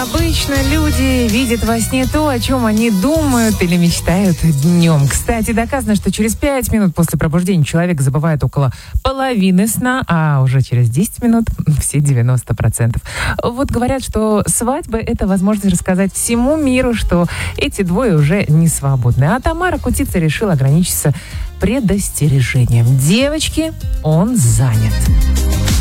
Обычно люди видят во сне то, о чем они думают или мечтают днем. Кстати, доказано, что через 5 минут после пробуждения человек забывает около половины сна, а уже через 10 минут все 90%. Вот говорят, что свадьба — это возможность рассказать всему миру, что эти двое уже не свободны. А Тамара Кутица решила ограничиться предостережением. Девочки, он занят.